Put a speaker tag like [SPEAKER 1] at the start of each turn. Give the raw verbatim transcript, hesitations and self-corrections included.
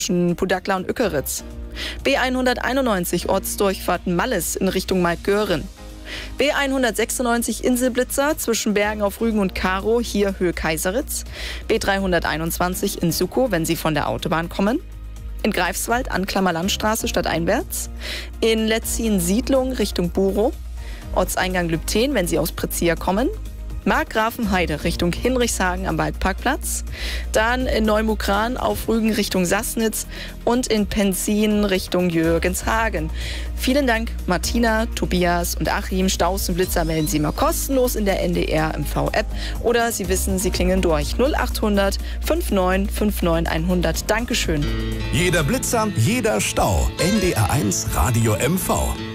[SPEAKER 1] zwischen Pudakla und Ückeritz. B hunderteinundneunzig Ortsdurchfahrt Malles in Richtung Maidgören. B hundertsechsundneunzig Inselblitzer zwischen Bergen auf Rügen und Karow, hier Höhe Kaiseritz. B dreihunderteinundzwanzig in Suckow, wenn Sie von der Autobahn kommen. In Greifswald Anklammer Landstraße stadteinwärts. In Letzin Siedlung Richtung Burow. Ortseingang Lübten, wenn Sie aus Prezia kommen. Markgrafenheide Richtung Hinrichshagen am Waldparkplatz. Dann in Neumukran auf Rügen Richtung Sassnitz und in Penzin Richtung Jürgenshagen. Vielen Dank Martina, Tobias und Achim. Staus und Blitzer melden Sie immer kostenlos in der N D R M V-App oder Sie wissen, Sie klingeln durch null achthundert neunundfünfzig neunundfünfzig hundert. Dankeschön.
[SPEAKER 2] Jeder Blitzer, jeder Stau. N D R eins Radio M V.